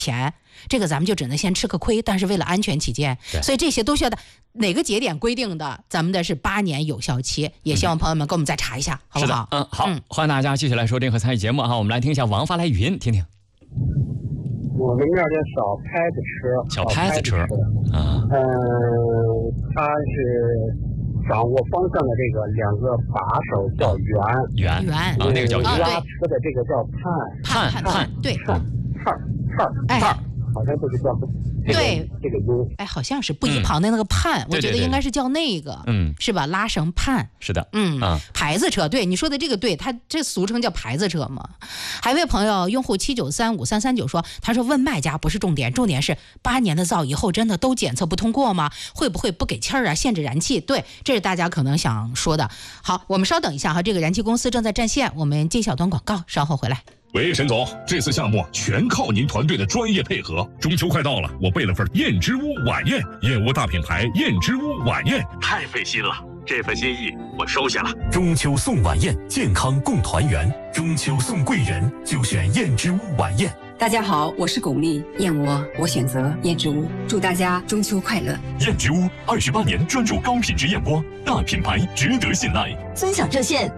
钱，这个咱们就只能先吃个亏，但是为了安全起见，所以这些都需要的哪个节点规定的，咱们的是8年有效期，也希望朋友们给我们再查一下，好不好？ 好，欢迎大家继续来收听和参与节目啊！我们来听一下王发来语音，听听。 我们那儿的小拍子车啊，它是掌握方向的这个2个把手叫圆啊，那个叫圆， 拉车的这个叫盼，对， 盼，好像就是叫对这个音， 好像是不一旁的那个盼，我觉得应该是叫那个，是吧？拉绳盼， 是的， 牌子车，对你说的这个对，它这俗称叫牌子车嘛。还有一位朋友用户79353339说，他说问卖家不是重点，重点是8年的造以后真的都检测不通过吗？会不会不给气儿啊？限制燃气？对，这是大家可能想说的。好，我们稍等一下哈，这个燃气公司正在占线，我们进小段广告，稍后回来。 喂，沈总，这次项目全靠您团队的专业配合。中秋快到了，我备了份燕之屋晚宴，燕窝大品牌燕之屋晚宴，太费心了，这份心意我收下了。 中秋送晚宴，健康共团圆；中秋送贵人，就选燕之屋晚宴。 大家好，我是巩俐，燕窝我选择燕之屋，祝大家中秋快乐。 燕之屋28年专注高品质燕窝，大品牌值得信赖。 尊享热线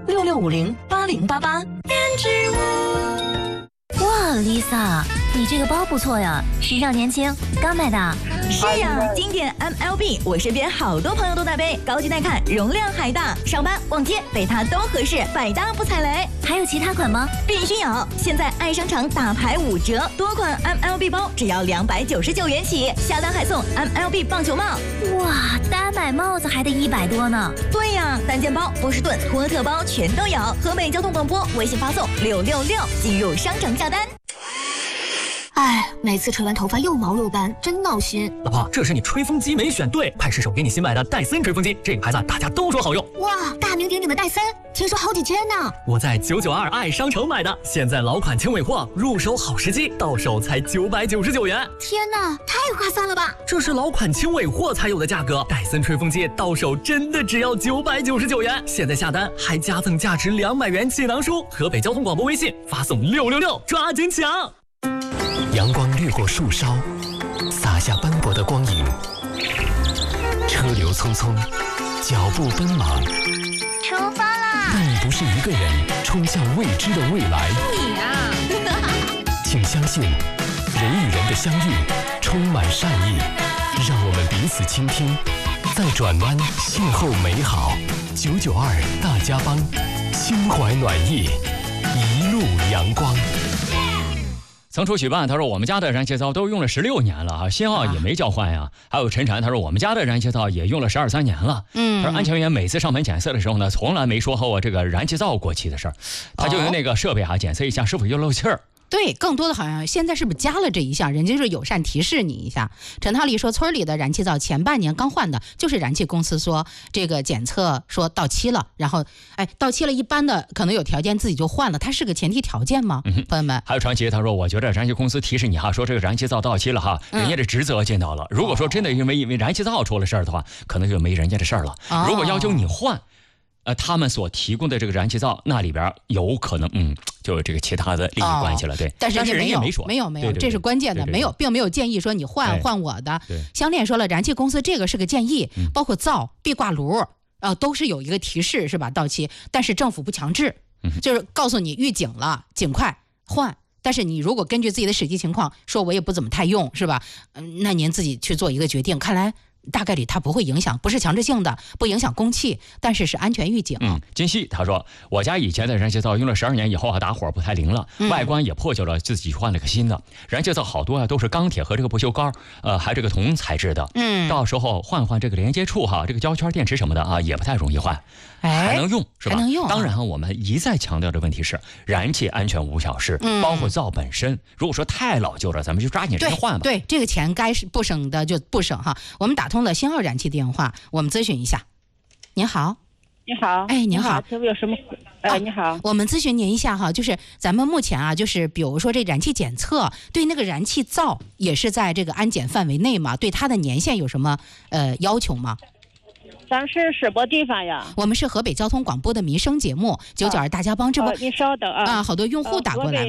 66508088。燕之屋。哇 ，Lisa， 你这个包不错呀，时尚年轻，刚买的。 是呀，经典 MLB， 我身边好多朋友都在背，高级耐看，容量还大，上班逛街背它都合适，百搭不踩雷。 还有其他款吗？ 必须有！现在爱商场大牌5折，多款 MLB 包只要299元起，下单还送 MLB 棒球帽。 哇，单买帽子还得100多呢。 对呀，单件包、波士顿、托特包全都有。河北交通广播微信发送666，进入商城下单。 哎，每次吹完头发又毛又干，真闹心。 老婆，这是你吹风机没选对，快试手给你新买的戴森吹风机，这个牌子大家都说好用。 哇，大名鼎鼎的戴森，听说好几千呢。 我在992爱商城买的，现在老款轻尾货，入手好时机，到手才999元。 天哪，太划算了吧！ 这是老款轻尾货才有的价格，戴森吹风机到手真的只要999元。现在下单还加赠价值200元气囊书。河北交通广播微信发送666，抓紧抢。 阳光掠过树梢，洒下斑驳的光影。车流匆匆，脚步奔忙。 出发啦！ 但你不是一个人冲向未知的未来。 你啊！ 请相信，人与人的相遇充满善意。让我们彼此倾听，在转弯邂逅美好。992大家帮，心怀暖意，一路阳光。 曾出许办，他说我们家的燃气灶都用了16年了啊，信号也没交换呀。还有陈禅，他说我们家的燃气灶也用了12、13年了。他说安全员每次上门检测的时候呢，从来没说和我这个燃气灶过期的事儿，他就用那个设备检测一下是否又漏气儿。 对，更多的好像现在是不是加了这一项，人家是友善提示你一下。陈涛丽说，村里的燃气灶前半年刚换的，就是燃气公司说这个检测说到期了，然后到期了，一般的可能有条件自己就换了，它是个前提条件吗？朋友们， 还有传奇他说，我觉得燃气公司提示你哈，说这个燃气灶到期了哈，人家的职责尽到了。如果说真的因为燃气灶出了事儿的话，可能就没人家的事儿了。如果要求你换。他们所提供的这个燃气灶，那里边有可能，就有这个其他的利益关系了，对。 但是人家没说，没有，这是关键的，没有，并没有建议说你换我的。相恋说了，燃气公司这个是个建议，包括灶、壁挂炉都是有一个提示是吧？到期，但是政府不强制，就是告诉你预警了，尽快换。但是你如果根据自己的实际情况说，我也不怎么太用，是吧？那您自己去做一个决定。看来。大概率它不会影响，不是强制性的，不影响供气，但是是安全预警。 金熙他说，我家以前的燃气灶用了12年以后啊，打火不太灵了，外观也破旧了，自己换了个新的。燃气灶好多都是钢铁和这个不锈钢，还这个铜材质的。到时候换这个连接处哈，这个胶圈电池什么的啊，也不太容易换。还能用是吧？ 还能用。 当然我们一再强调的问题是，燃气安全无小事，包括灶本身。如果说太老旧了，咱们就抓紧时间换吧。 对，这个钱该是不省的就不省哈。我们打通了信号燃气电话，我们咨询一下。您好。 你好。 您好。 请问有什么？你好。 我们咨询您一下哈，就是咱们目前啊，就是比如说这燃气检测对那个燃气灶也是在这个安检范围内嘛？对它的年限有什么要求吗？ 咱是什么地方呀？ 我们是河北交通广播的民生节目992大家帮，这不你稍等啊， 好多用户打过来了。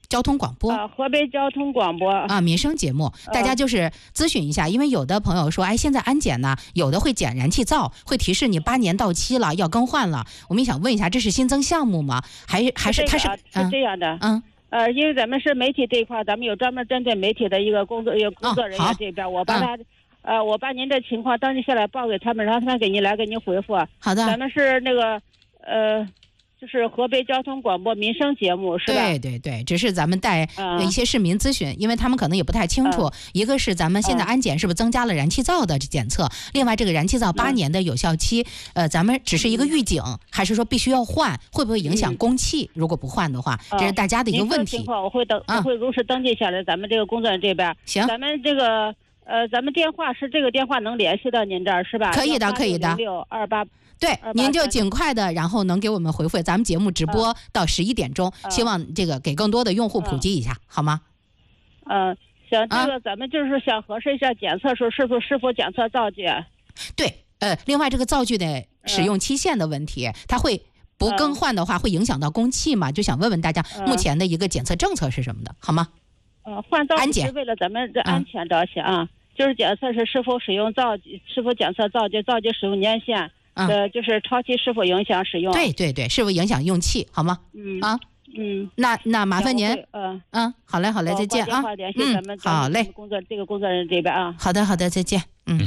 交通广播河北交通广播啊，民生节目，大家就是咨询一下，因为有的朋友说，哎，现在安检呢，有的会检燃气灶，会提示你8年到期了，要更换了。我们想问一下，这是新增项目吗？还是它是这样的？因为咱们是媒体这一块，咱们有专门针对媒体的一个工作人员这边，我把您的情况登记下来报给他们，让他们给您回复。 好的。 咱们是那个就是河北交通广播民生节目是吧？ 对，只是咱们带一些市民咨询，因为他们可能也不太清楚。一个是咱们现在安检是不是增加了燃气灶的检测，另外这个燃气灶8年的有效期，咱们只是一个预警，还是说必须要换？会不会影响供气？如果不换的话，这是大家的一个问题。 情况我会如实登记下来，咱们这个工作人员这边。 行， 咱们这个咱们电话是这个电话能联系到您这儿是吧？ 可以的。 0628。 对，您就尽快的，然后能给我们回复。咱们节目直播到11点钟，希望这个给更多的用户普及一下，好吗？ 行，这个咱们就是想核实一下检测时候是否检测灶具。 对，另外这个灶具的使用期限的问题，它会不更换的话，会影响到供气嘛？就想问问大家，目前的一个检测政策是什么的，好吗？ 换灶具是为了咱们的安全着想就是检测是否使用灶具，是否检测灶具使用年限。就是超期是否影响使用？ 对，是否影响用气，好吗？那麻烦您，好嘞，再见啊。好嘞， 这个工作人员这边啊。 好的，再见。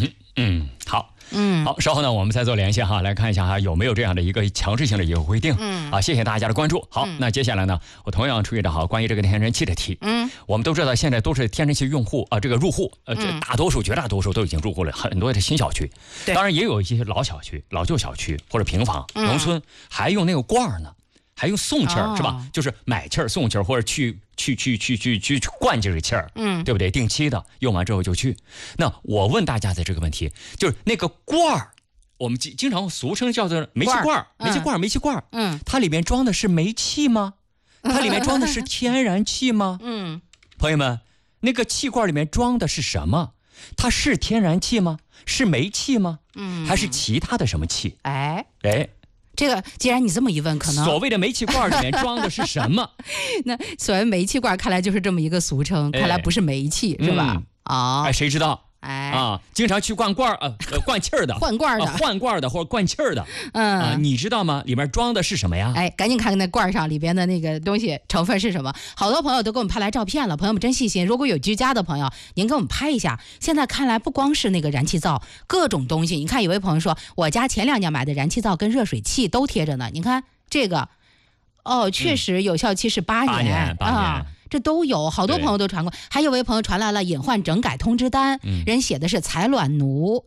好，稍后呢，我们再做连线哈，来看一下哈有没有这样的一个强制性的一个规定。谢谢大家的关注。好，那接下来呢，我同样出一道关于这个天然气的题。我们都知道现在都是天然气用户这个入户，绝大多数都已经入户了，很多的新小区，当然也有一些老小区、老旧小区或者平房、农村还用那个罐呢。还用送气儿是吧？就是买气儿送气儿，或者去灌这个气儿，对不对？定期的用完之后就去。那我问大家的这个问题，就是那个罐儿，我们经常俗称叫做煤气罐，它里面装的是煤气吗？它里面装的是天然气吗？朋友们，那个气罐里面装的是什么？它是天然气吗？是煤气吗？还是其他的什么气？ 这个既然你这么一问，可能所谓的煤气罐里面装的是什么？ 那所谓煤气罐看来就是这么一个俗称，看来不是煤气是吧？ 谁知道？经常去灌气儿的，换罐的或者灌气儿的，你知道吗？里面装的是什么呀？ 赶紧看看那罐上里边的那个东西成分是什么。好多朋友都给我们拍来照片了，朋友们真细心。如果有居家的朋友，您给我们拍一下。现在看来不光是那个燃气灶，各种东西。你看有位朋友说，我家前2年买的燃气灶跟热水器都贴着呢。你看这个，确实有效期是8年这都有，好多朋友都传过。还有位朋友传来了隐患整改通知单，人写的是采暖炉、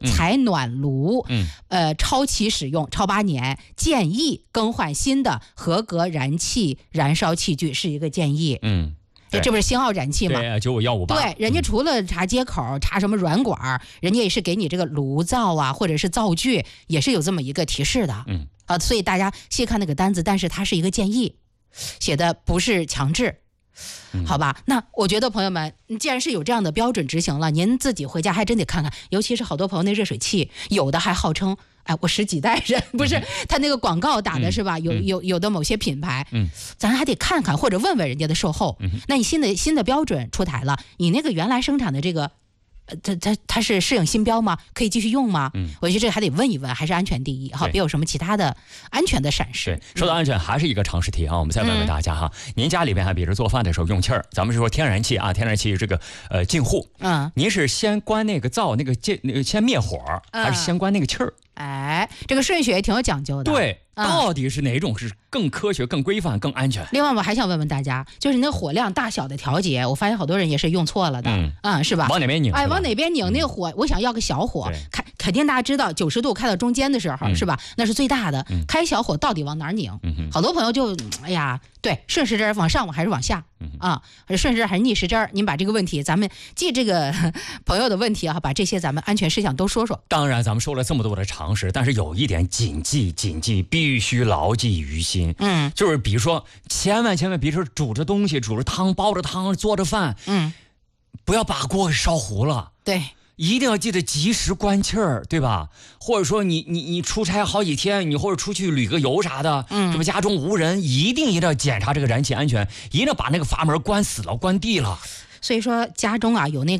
超期使用，超8年，建议更换新的合格燃气燃烧器具，是一个建议。这不是星奥燃气吗？ 对，95158。 对，人家除了查接口、查什么软管，人家也是给你这个炉灶或者是灶具，也是有这么一个提示的。所以大家细看那个单子，但是它是一个建议，写的不是强制。好吧，那我觉得朋友们，既然是有这样的标准执行了，您自己回家还真得看看，尤其是好多朋友那热水器，有的还号称我10几代人，不是他那个广告打的是吧？有的某些品牌，咱还得看看或者问问人家的售后。那你新的标准出台了，你那个原来生产的这个它是适应新标吗？可以继续用吗？我觉得这个还得问一问，还是安全第一哈，别有什么其他的安全的闪失。 说到安全，还是一个常识题我们再问问大家您家里边比如做饭的时候用气儿，咱们是说天然气天然气这个进户，您是先关那个灶先灭火，还是先关那个气儿？ 这个顺序也挺有讲究的。 对。到底是哪种是更科学、更规范、更安全？ 另外，我还想问问大家，就是那火量大小的调节，我发现好多人也是用错了的，是吧？ 往哪边拧？ 往哪边拧？那个火，我想要个小火，肯定大家知道90度开到中间的时候，是吧？那是最大的。开小火到底往哪儿拧？好多朋友就对，顺时针往上还是往下顺时针还是逆时针？您把这个问题，咱们记这个朋友的问题把这些咱们安全事项都说说。 当然，咱们说了这么多的常识，但是有一点谨记，必须牢记于心。就是比如说，千万，比如说煮着东西、煮着汤、煲着汤、做着饭，不要把锅给烧糊了。 对。 一定要记得及时关气儿，对吧？或者说你出差好几天，你或者出去旅个游啥的，这不家中无人，一定要检查这个燃气安全，一定要把那个阀门关死了，关闭了。 所以说家中啊有那个